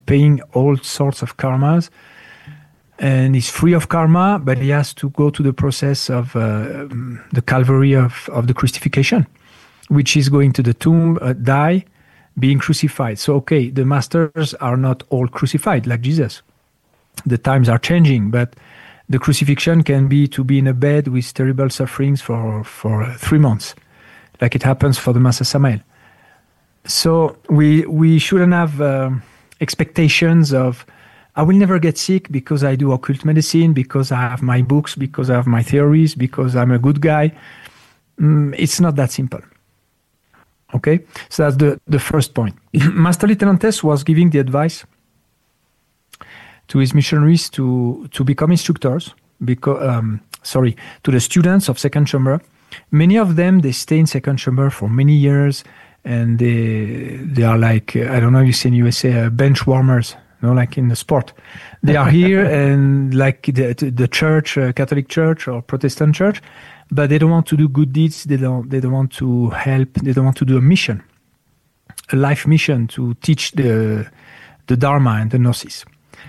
paying all sorts of karmas, and he's free of karma, but he has to go to the process of the Calvary of the crucifixion, which is going to the tomb, die, being crucified. So, okay, the masters are not all crucified like Jesus. The times are changing, but the crucifixion can be to be in a bed with terrible sufferings for 3 months, like it happens for the Master Samael. So we shouldn't have expectations of, I will never get sick because I do occult medicine, because I have my books, because I have my theories, because I'm a good guy. It's not that simple. Okay? So that's the first point. Master Lieutenant was giving the advice to his missionaries to become instructors, to the students of second chamber. Many of them, they stay in second chamber for many years, and they are like, I don't know if you say in USA, bench warmers, like in the sport. They are here and like the church, Catholic church or Protestant church, but they don't want to do good deeds. They don't want to help. They don't want to do a mission, a life mission to teach the Dharma and the Gnosis.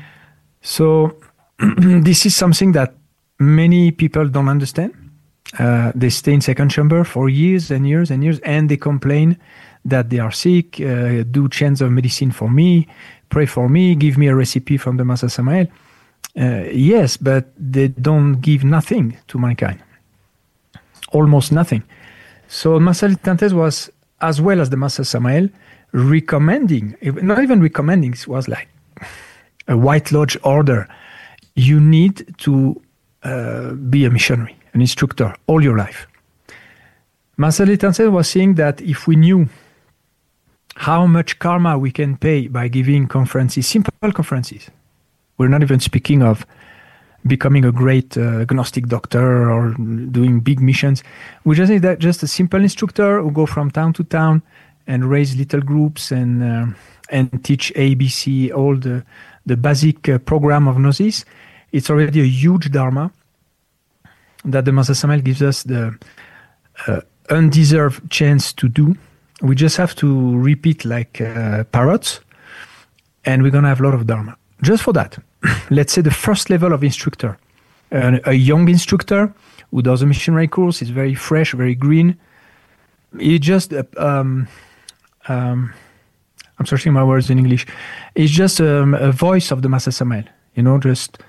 So this is something that many people don't understand. They stay in second chamber for years and years and years, and they complain that they are sick, do chants of medicine for me, pray for me, give me a recipe from the Master Samael. Yes, but they don't give nothing to mankind. Almost nothing. So Master Lieutenant was, as well as the Master Samael, recommending, not even recommending, it was like a White Lodge order. You need to be a missionary, an instructor, all your life. Master Lieutenant was saying that if we knew how much karma we can pay by giving conferences, simple conferences, we're not even speaking of becoming a great Gnostic doctor or doing big missions. We just need that, just a simple instructor who go from town to town and raise little groups and teach ABC, all the basic program of Gnosis. It's already a huge dharma that the Master Samael gives us the undeserved chance to do. We just have to repeat like parrots, and we're going to have a lot of dharma. Just for that, let's say the first level of instructor, a young instructor who does a missionary course, is very fresh, very green. He just, I'm searching my words in English. It's just a voice of the Master Samael, just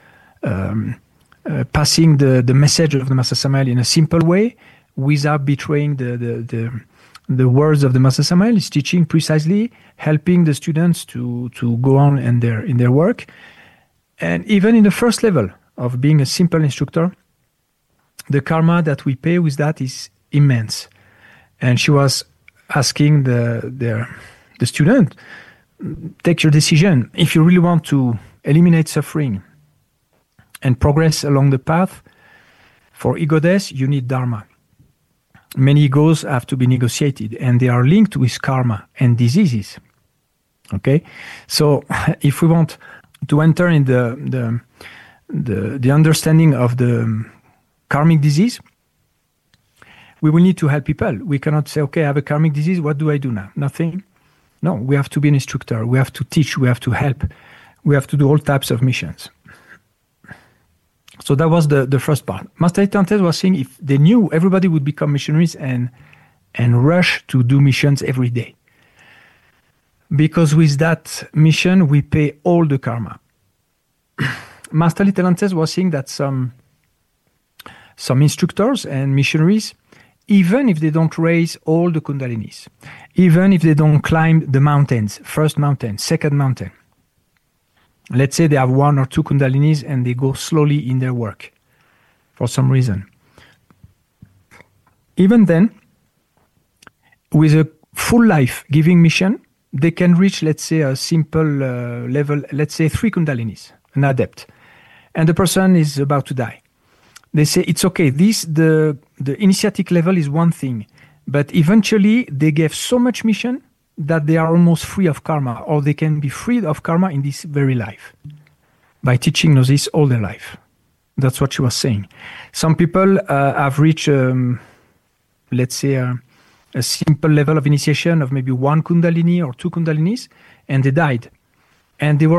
passing the message of the Master Samael in a simple way without betraying the words of the Master Samael. Is teaching precisely, helping the students to go on in their work. And even in the first level of being a simple instructor, the karma that we pay with that is immense. And she was asking the student, take your decision. If you really want to eliminate suffering and progress along the path, for ego death, you need dharma. Many egos have to be negotiated, and they are linked with karma and diseases. Okay? So if we want to enter in the understanding of the karmic disease, we will need to help people. We cannot say, okay, I have a karmic disease, what do I do now? Nothing. No, we have to be an instructor. We have to teach. We have to help. We have to do all types of missions. So that was the first part. Master Lieutenant was saying if they knew, everybody would become missionaries and rush to do missions every day. Because with that mission, we pay all the karma. Master Lieutenant was saying that some instructors and missionaries, even if they don't raise all the kundalinis, even if they don't climb the mountains, first mountain, second mountain, let's say they have 1 or 2 kundalinis and they go slowly in their work for some reason. Even then, with a full life giving mission, they can reach, let's say, a simple level, let's say 3 kundalinis, an adept, and the person is about to die. They say, it's okay, the initiatic level is one thing, but eventually they gave so much mission that they are almost free of karma, or they can be freed of karma in this very life by teaching Gnosis all their life. That's what she was saying. Some people have reached, let's say, a simple level of initiation of maybe 1 kundalini or 2 kundalinis, and they died. And they were